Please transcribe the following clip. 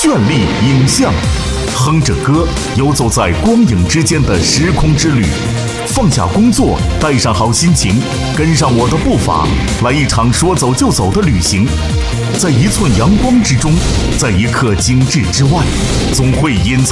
绚丽影像，哼着歌，游走在光影之间的时空之旅。放下工作，带上好心情，跟上我的步伐，来一场说走就走的旅行。在一寸阳光之中，在一刻精致之外，总会隐藏